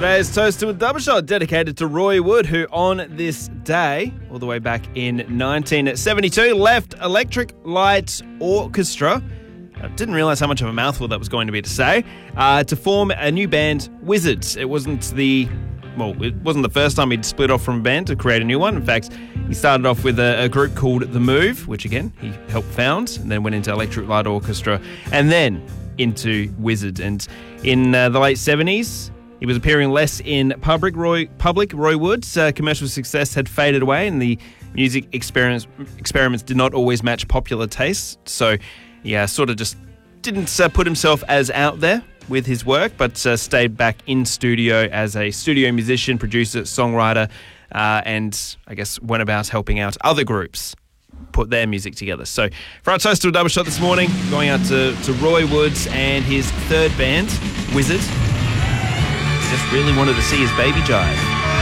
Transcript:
Today's Toast to a Double Shot dedicated to Roy Wood, who on this day, all the way back in 1972, left Electric Light Orchestra. I didn't realise how much of a mouthful that was going to be to say, to form a new band, Wizzards. It wasn't the first time he'd split off from a band to create a new one. In fact, he started off with a group called The Move, which again, he helped found, and then went into Electric Light Orchestra, and then into Wizzards. And in the late 70s, he was appearing less in public. Roy Wood's commercial success had faded away, and the music experiments did not always match popular tastes. So, yeah, sort of just didn't put himself as out there with his work, but stayed back in studio as a studio musician, producer, songwriter, and I guess went about helping out other groups put their music together. So for our Toast to a Double Shot this morning, going out to Roy Woods and his third band, Wizzard. Just really wanted to see his baby jive.